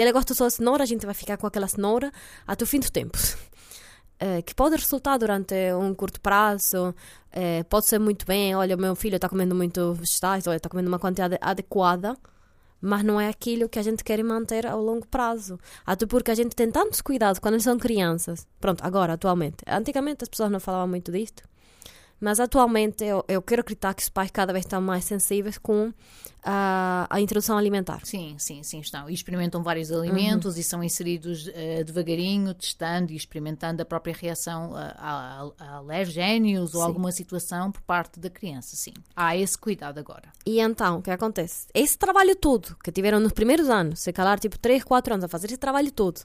ele gosta só de cenoura, a gente vai ficar com aquela cenoura até o fim dos tempos. Que pode resultar durante um curto prazo, pode ser muito bem, olha, o meu filho está comendo muito vegetais, olha, está comendo uma quantidade adequada, mas não é aquilo que a gente quer manter ao longo prazo. Até porque a gente tem tantos cuidados quando eles são crianças. Pronto, agora, atualmente. Antigamente as pessoas não falavam muito disto. Mas atualmente eu quero acreditar que os pais cada vez estão mais sensíveis com a introdução alimentar. Sim, estão. E experimentam vários alimentos e são inseridos devagarinho, testando e experimentando a própria reação a alergénios ou alguma situação por parte da criança, sim. Há esse cuidado agora. E então, o que acontece? Esse trabalho todo que tiveram nos primeiros anos, se calar tipo 3, 4 anos a fazer esse trabalho todo,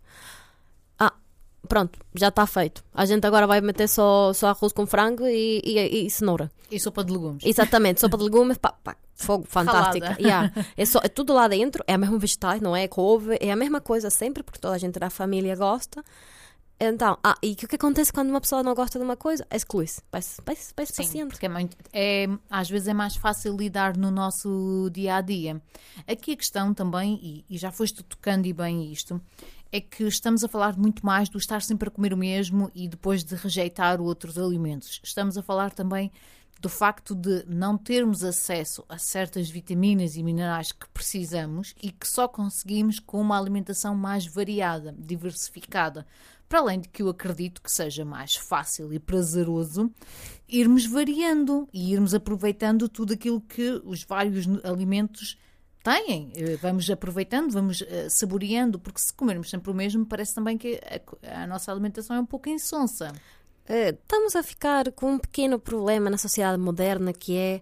pronto, já está feito. A gente agora vai meter só arroz com frango e cenoura. E sopa de legumes. Exatamente, sopa de legumes, fogo, fantástica. É tudo lá dentro, é a mesma vegetais, não é? Couve, é a mesma coisa sempre, porque toda a gente da família gosta. Então, e o que acontece quando uma pessoa não gosta de uma coisa? Exclui-se, vai-se passeando. Porque às vezes é mais fácil lidar no nosso dia-a-dia. Aqui a questão também, e já foste tocando e bem isto, é que estamos a falar muito mais do estar sempre a comer o mesmo e depois de rejeitar outros alimentos. Estamos a falar também do facto de não termos acesso a certas vitaminas e minerais que precisamos e que só conseguimos com uma alimentação mais variada, diversificada. Para além de que eu acredito que seja mais fácil e prazeroso irmos variando e irmos aproveitando tudo aquilo que os vários alimentos têm. Vamos aproveitando, vamos saboreando, porque se comermos sempre o mesmo, parece também que a nossa alimentação é um pouco insonsa. Estamos a ficar com um pequeno problema na sociedade moderna, que é...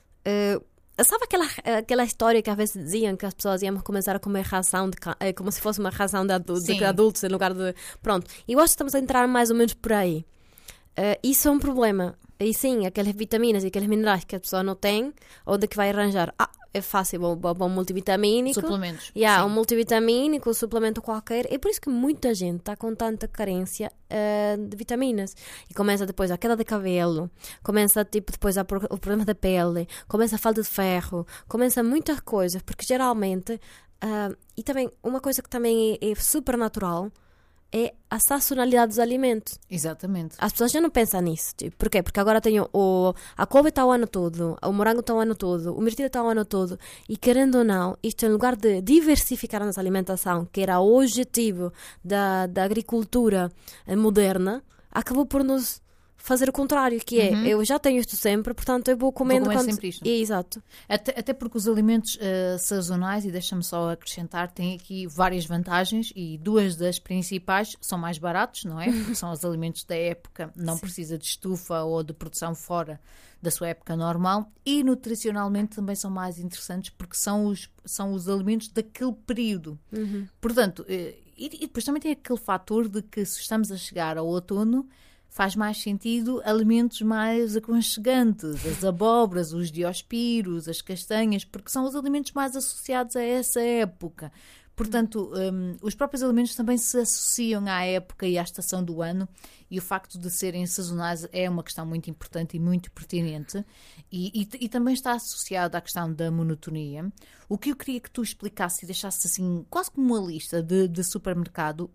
sabe aquela história que às vezes diziam que as pessoas iam começar a comer ração como se fosse uma ração de adultos em lugar de... Pronto, eu acho que estamos a entrar mais ou menos por aí. Isso é um problema. E sim, aquelas vitaminas e aqueles minerais que a pessoa não tem, onde que vai arranjar? É fácil, um multivitamínico. Suplementos. Um multivitamínico, um suplemento qualquer. É por isso que muita gente está com tanta carência de vitaminas. E começa depois a queda de cabelo, começa depois o problema da pele, começa a falta de ferro, começa muitas coisas, porque geralmente, e também uma coisa que também é super natural, é a sazonalidade dos alimentos. Exatamente. As pessoas já não pensam nisso. Por quê? Porque agora tenho a couve está o ano todo, o morango está o ano todo, o mirtilo está o ano todo. E querendo ou não, isto em lugar de diversificar a nossa alimentação, que era o objetivo da agricultura moderna, acabou por nos fazer o contrário, que é, eu já tenho isto sempre, portanto eu vou comendo sempre isto. Exato. Até porque os alimentos sazonais, e deixa-me só acrescentar, têm aqui várias vantagens e duas das principais são mais baratos, não é? Porque são os alimentos da época, não precisa de estufa ou de produção fora da sua época normal, e nutricionalmente também são mais interessantes porque são os alimentos daquele período. Portanto, e depois também tem aquele fator de que se estamos a chegar ao outono, faz mais sentido alimentos mais aconchegantes, as abóboras, os diospiros, as castanhas, porque são os alimentos mais associados a essa época. Portanto, os próprios alimentos também se associam à época e à estação do ano, e o facto de serem sazonais é uma questão muito importante e muito pertinente, e também está associado à questão da monotonia. O que eu queria que tu explicasse e deixasse assim, quase como uma lista de supermercado,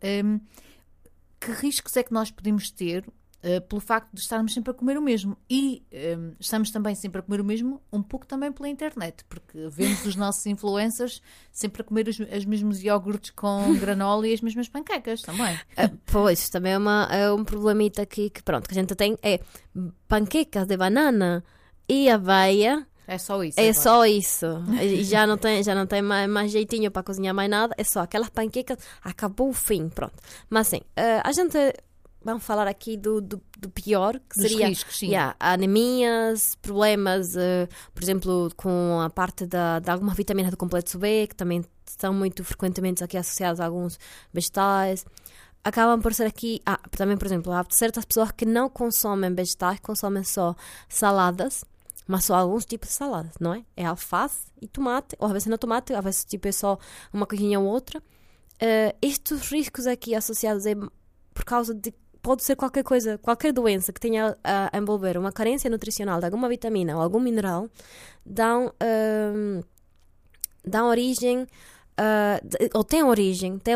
que riscos é que nós podemos ter pelo facto de estarmos sempre a comer o mesmo, e estamos também sempre a comer o mesmo um pouco também pela internet, porque vemos os nossos influencers sempre a comer os mesmos iogurtes com granola e as mesmas panquecas também. Pois, também é um problemita aqui que a gente tem, é panquecas de banana e aveia. É só isso. É só isso. E já não tem mais jeitinho para cozinhar mais nada. É só aquelas panquecas. Acabou o fim, pronto. Mas assim, a gente... Vamos falar aqui do pior, que dos seria riscos, sim. Anemias, problemas, por exemplo, com a parte de algumas vitaminas do complexo B, que também estão muito frequentemente aqui associadas a alguns vegetais. Acabam por ser aqui... também, por exemplo, há certas pessoas que não consomem vegetais, consomem só saladas, mas só alguns tipos de saladas, não é? É alface e tomate, ou às vezes não tomate, às vezes é só uma coisinha ou outra. Estes riscos aqui associados é por causa de... Pode ser qualquer coisa, qualquer doença que tenha a envolver uma carência nutricional de alguma vitamina ou algum mineral, dão origem ou tem